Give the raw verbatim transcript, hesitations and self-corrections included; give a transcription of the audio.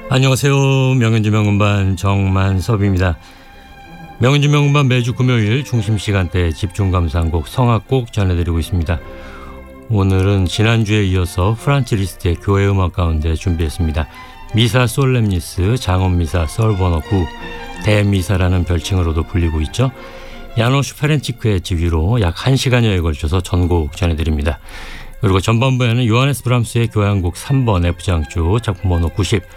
안녕하세요. 명현주 명음반 정만섭입니다. 명현주 명음반 매주 금요일 중심시간대 집중감상곡 성악곡 전해드리고 있습니다. 오늘은 지난주에 이어서 프란츠 리스트의 교회 음악 가운데 준비했습니다. 미사 솔렘니스, 장엄미사 썰버너 구, 대미사라는 별칭으로도 불리고 있죠. 야노슈 페렌치크의 지휘로 약 한 시간여에 걸쳐서 전곡 전해드립니다. 그리고 전반부에는 요하네스 브람스의 교향곡 삼 번 F장조 작품 번호 구십,